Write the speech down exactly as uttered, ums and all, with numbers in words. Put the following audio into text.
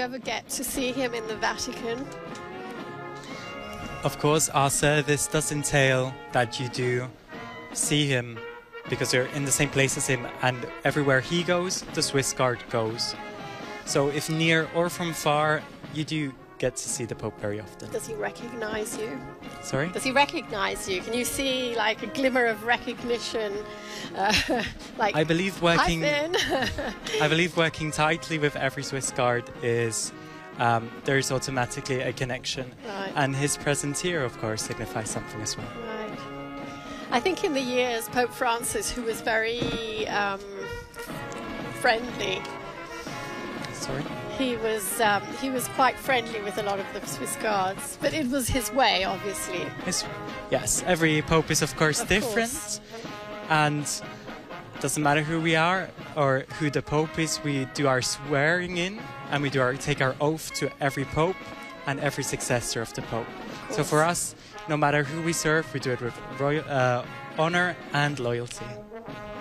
ever get to see him in the Vatican? Of course, our service does entail that you do see him because you're in the same place as him, and everywhere he goes, the Swiss Guard goes. So if near or from far, you do get to see the Pope very often. Does he recognize you? Sorry? Does he recognize you? Can you see like a glimmer of recognition? Uh, like I believe working Hi, Finn. I believe working tightly with every Swiss Guard is um, there is automatically a connection, Right. and his presence here, of course, signifies something as well. Right. I think in the years, Pope Francis, who was very um, friendly, Sorry? he was um, he was quite friendly with a lot of the Swiss Guards, but it was his way, obviously. Yes, yes, every pope is of course Of different, course. and doesn't matter who we are or who the pope is. We do our swearing in, and we do our take our oath to every pope and every successor of the pope. So for us, no matter who we serve, we do it with royal uh, honor and loyalty.